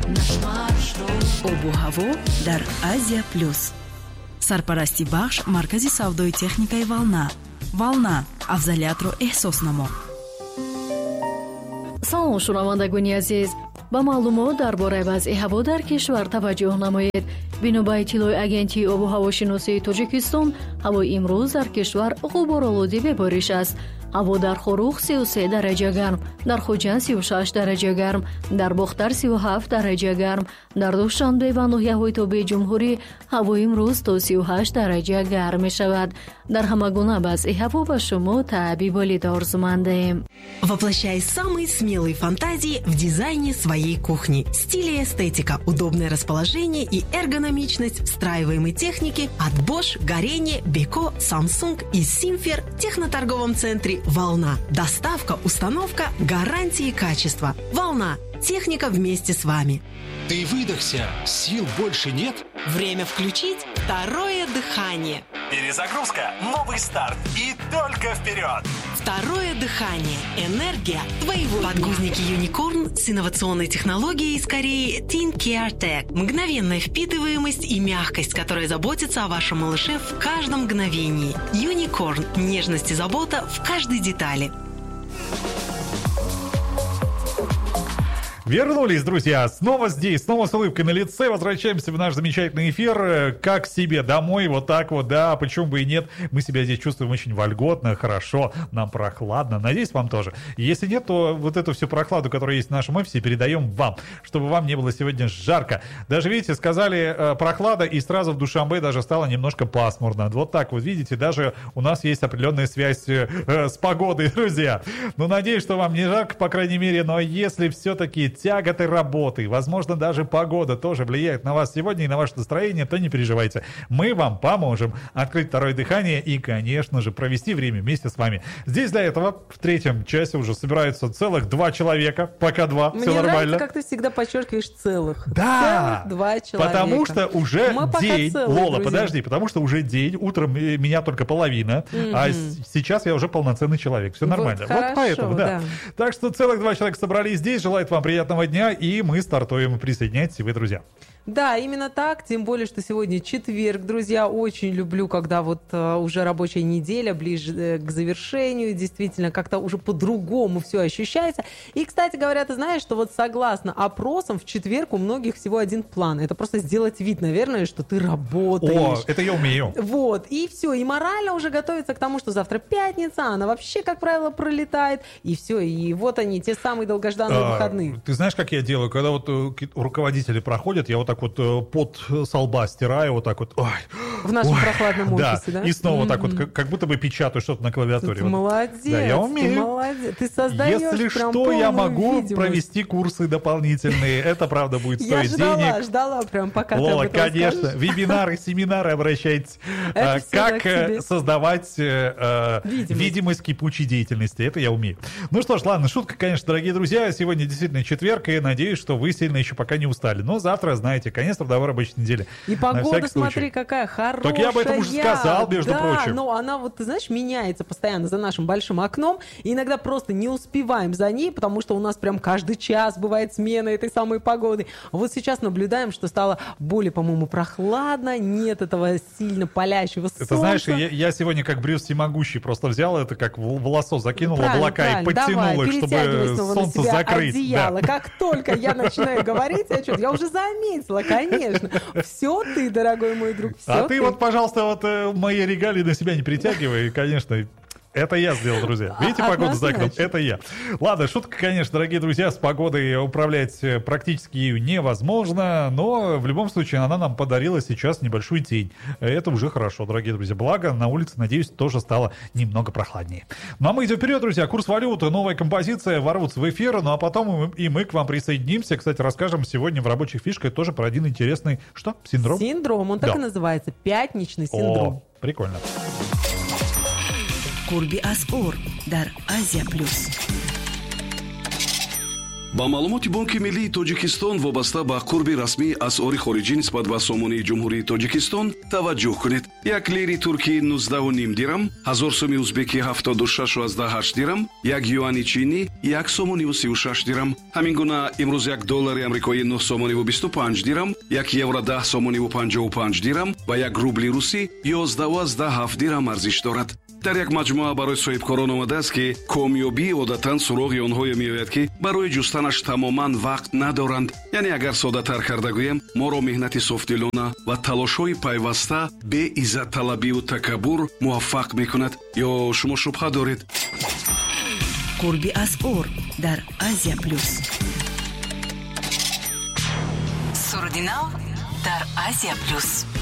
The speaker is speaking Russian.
наш маршрут. Обу ҳаво дар Азия Плюс. Сарпарасти бахш маркази савдои техникаи Волна. Волна, афзалиятро эҳсос намо. салом шунавандагони азиз, ба маълумот дар бораи вазъи ҳаво дар кишвар таваҷҷӯҳ намоед. бино ба иттилои агентии обу ҳавошиносии Тоҷикистон, ҳавои имрӯз дар кишвар ғуборолудӣ бебориш аст. ҳаво дар Хорух 33 дараҷа гарм, дар Хуҷанд 36 дараҷа гарм, дар Бохтар 37 дараҷа гарм, дар Душанбе ва ноҳияҳои тобии Ҷумҳурӣ ҳаво имрӯз то 38 дараҷа гарм мешавад. Дар ҳама гуна вазъи ҳаво ба шумо Таъби Волида орзумандаем. Воплощай самые смелые фантазии в дизайне своей кухни. Стиль и эстетика, удобное расположение и эргономичность встраиваемой техники от Bosch, Горение, Beko, Samsung и Simfer в техноторговом центре «Волна». Доставка, установка, гарантии качества. «Волна». Техника вместе с вами. Ты выдохся, сил больше нет? Время включить второе дыхание. Перезагрузка, новый старт и только вперед! Второе дыхание. Энергия твоего подгузники Unicorn с инновационной технологией из Кореи Teen Care Tech. Мгновенная впитываемость и мягкость, которая заботится о вашем малыше в каждом мгновении. Unicorn. Нежность и забота в каждой детали. Вернулись, друзья, снова здесь, снова с улыбкой на лице, возвращаемся в наш замечательный эфир, как к себе домой, вот так вот, да, почему бы и нет, мы себя здесь чувствуем очень вольготно, хорошо, нам прохладно, надеюсь, вам тоже. Если нет, то вот эту всю прохладу, которая есть в нашем офисе, передаем вам, чтобы вам не было сегодня жарко. Даже, видите, сказали прохлада, и сразу в Душанбе даже стало немножко пасмурно, вот так вот, видите, даже у нас есть определенная связь с погодой, друзья. Ну, надеюсь, что вам не жарко, по крайней мере, но если все-таки тяготы работы, возможно, даже погода тоже влияет на вас сегодня и на ваше настроение, то не переживайте. Мы вам поможем открыть второе дыхание и, конечно же, провести время вместе с вами. Здесь для этого в третьем часе уже собираются целых 2 человека, пока 2, все нормально. Мне нравится, как ты всегда подчеркиваешь целых. Да, целых 2 человека. Потому что уже день, целые, Лола, друзья. подожди, потому что уже день, утром меня только половина, а сейчас я уже полноценный человек, все нормально. Вот, хорошо, поэтому, да. Так что целых 2 человека собрались здесь, желают вам приятного дня, и мы стартуем. Присоединяйтесь, вы, друзья. Да, именно так, тем более, что сегодня четверг, друзья, очень люблю, когда вот уже рабочая неделя ближе к завершению, действительно, как-то уже по-другому все ощущается. И, кстати говоря, ты знаешь, что вот согласно опросам, в четверг у многих всего один план. Это просто сделать вид, наверное, что ты работаешь. О, это я умею. Вот, и все, и морально уже готовится к тому, что завтра пятница, она вообще, как правило, пролетает, и все, и вот они, те самые долгожданные выходные. Ты знаешь, как я делаю? Когда вот руководители проходят, я вот так вот пот со лба стираю, вот так вот. Ой, в нашем прохладном офисе, да? И снова так вот, как будто бы печатаю что-то на клавиатуре. Ты молодец, да, я умею. ты молодец. Ты создаешь Если прям что, я могу видимость. провести курсы дополнительные. Это, правда, будет стоить денег. Я ждала прям, пока Лола, ты об этом конечно. скажешь. Вебинары, семинары, обращайтесь. Как создавать видимость кипучей деятельности. Это я умею. Ну что ж, ладно, шутка, конечно, дорогие друзья. Сегодня действительно четверг, и надеюсь, что вы сильно еще пока не устали. Но завтра, знаете, конец трудовой рабочей недели. И погода, смотри, какая хорошая. Так я об этом уже сказал, между прочим. Да, но она вот, ты знаешь, меняется постоянно за нашим большим окном. И иногда просто не успеваем за ней, потому что у нас прям каждый час бывает смена этой самой погоды. Вот сейчас наблюдаем, что стало более, по-моему, прохладно, нет этого сильно палящего солнца. Это знаешь, я сегодня как Брюс Всемогущий просто взял это, как в лосо закинул облака и подтянул их, чтобы солнце закрыть. Одеяло. Да. Как только я начинаю говорить, я уже заметила, конечно. Все ты, дорогой мой друг, все А ты вот, пожалуйста, вот мои регалии на себя не притягивай, конечно. Это я сделал, друзья. Видите погоду за окном? Это я. Ладно, шутка, конечно, дорогие друзья, с погодой управлять практически ею невозможно, но в любом случае она нам подарила сейчас небольшую тень. Это уже хорошо, дорогие друзья. Благо, на улице, надеюсь, тоже стало немного прохладнее. Ну а мы идем вперед, друзья. Курс валюты, новая композиция, ворвутся в эфир, ну а потом и мы к вам присоединимся. Кстати, расскажем сегодня в рабочих фишках тоже про один интересный, что? Синдром? Синдром, он так и называется. Пятничный синдром. О, прикольно. Курби Ас Ор дар Азия Плюс. با маълумоти бонки миллии тоҷикистон вобаста ба қурби расмии асъори хориҷӣ нисбат ба сомонии ҷумҳурии тоҷикистон таваҷҷӯҳ кунед. 1 лири туркӣ 19.5 дирам, 1000 сомӣ узбекӣ 76.8 дирам, 1 юани чини 1.36 дирам. ҳамин гуна имрӯз 1 доллари амрикоӣ 9.25 дирам, 1 евро 10.55 дирам ва 1 рубли русӣ 11.7 дирам арзиш дорад. дар як маҷмӯа барои соҳибкорон омадааст ки комёбӣ одатан суроғи онҳое меояд ки барои ҷустанаш тамоман вақт надоранд. яъне агар соддатар карда гӯем, моро меҳнати софдилона ва талошҳои пайваста бе иззатталабию такаббур муваффақ мекунад. ё шумо шубҳа доред? қурби асъор дар Азия Плюс. Сурдинав дар Азия Плюс.